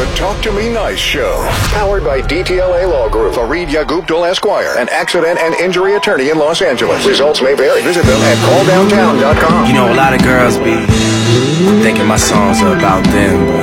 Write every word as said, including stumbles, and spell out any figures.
The Talk to Me Nice Show. Powered by D T L A Law Group. Fareed Yaguptal Esquire, an accident and injury attorney in Los Angeles. Results may vary. Visit them at call downtown dot com. You know, a lot of girls be thinking my songs are about them.